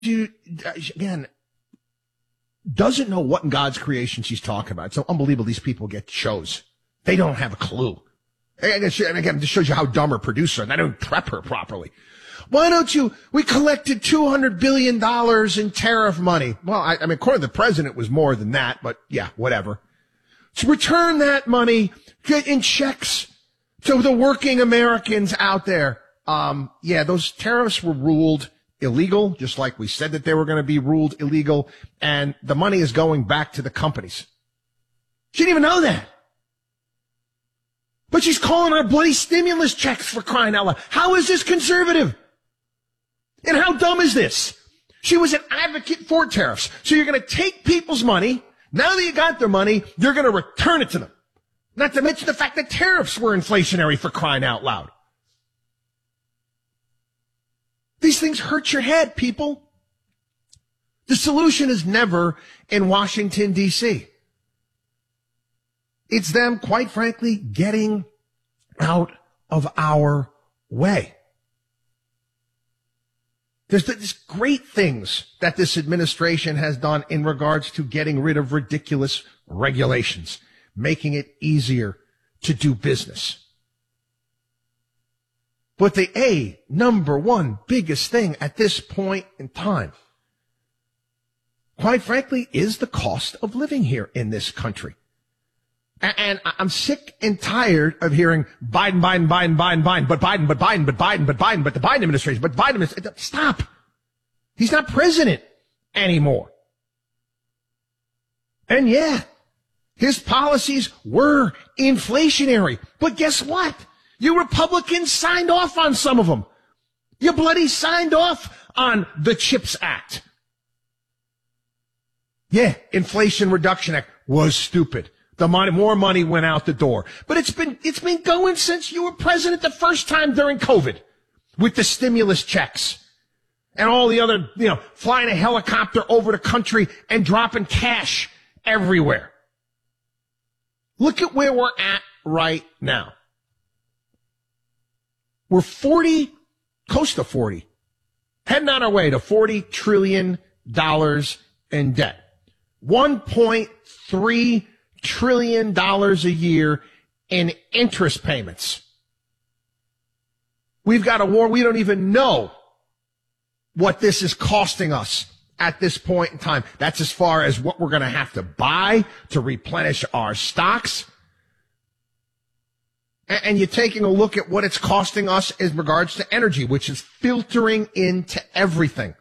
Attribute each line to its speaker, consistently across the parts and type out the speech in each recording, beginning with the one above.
Speaker 1: you, again, doesn't know what in God's creation she's talking about. It's so unbelievable these people get shows. They don't have a clue. And again, this shows you how dumb her producer, and I don't prep her properly. Why don't you, we collected $200 billion in tariff money. Well, I mean, according to the president, it was more than that, but yeah, whatever. So return that money in checks to the working Americans out there. Yeah, those tariffs were ruled illegal, just like we said that they were going to be ruled illegal, and the money is going back to the companies. She didn't even know that. But she's calling our bloody stimulus checks, for crying out loud. How is this conservative? And how dumb is this? She was an advocate for tariffs. So you're going to take people's money. Now that you got their money, you're going to return it to them. Not to mention the fact that tariffs were inflationary, for crying out loud. These things hurt your head, people. The solution is never in Washington, D.C. It's them, quite frankly, getting out of our way. There's these great things that this administration has done in regards to getting rid of ridiculous regulations, making it easier to do business. But the number one biggest thing at this point in time, quite frankly, is the cost of living here in this country. And I'm sick and tired of hearing Biden, but the Biden administration, but Biden administration. Stop. He's not president anymore. And yeah, his policies were inflationary. But guess what? You Republicans signed off on some of them. You bloody signed off on the CHIPS Act. Yeah, Inflation Reduction Act was stupid. More money went out the door. But it's been going since you were president the first time during COVID with the stimulus checks and all the other, flying a helicopter over the country and dropping cash everywhere. Look at where we're at right now. We're close to 40, heading on our way to $40 trillion in debt. 1.3 trillion dollars a year in interest payments. We've got a war. We don't even know what this is costing us at this point in time. That's as far as what we're going to have to buy to replenish our stocks. And you're taking a look at what it's costing us in regards to energy, which is filtering into everything.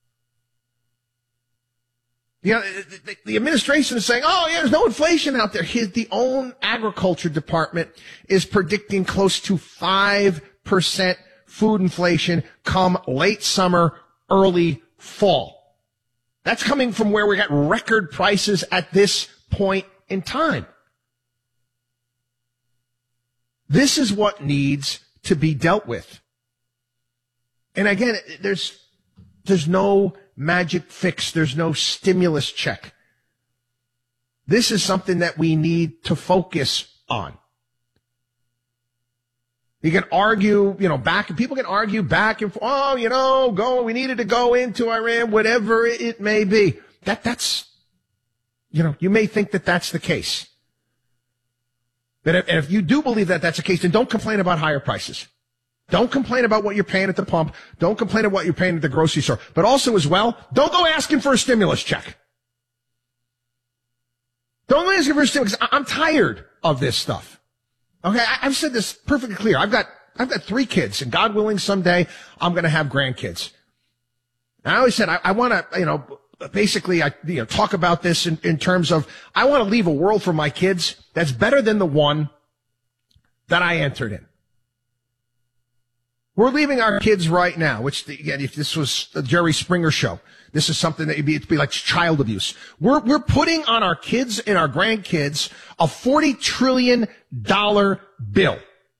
Speaker 1: The administration is saying, oh, yeah, there's no inflation out there. The own agriculture department is predicting close to 5% food inflation come late summer, early fall. That's coming from where we got record prices at this point in time. This is what needs to be dealt with. And again, there's no magic fix. There's no stimulus check. This is something that we need to focus on. You can argue, people can argue back and forth, we needed to go into Iran, whatever it may be. That's, you may think that that's the case. But if you do believe that that's the case, then don't complain about higher prices. Don't complain about what you're paying at the pump. Don't complain about what you're paying at the grocery store. But also as well, don't go asking for a stimulus check. Don't go asking for a stimulus. I'm tired of this stuff. Okay, I've said this perfectly clear. I've got 3 kids, and God willing, someday I'm going to have grandkids. And I always said I want to, basically, talk about this in terms of I want to leave a world for my kids that's better than the one that I entered in. We're leaving our kids right now, which, again, if this was a Jerry Springer show, this is something that it'd be like child abuse. We're putting on our kids and our grandkids a $40 trillion bill.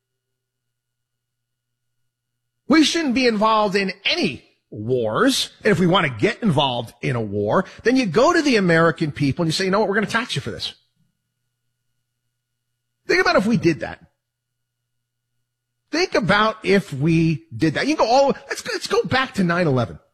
Speaker 1: We shouldn't be involved in any wars. And if we want to get involved in a war, then you go to the American people and you say, you know what, we're going to tax you for this. Think about if we did that. Think about if we did that. You can go let's go back to 9/11.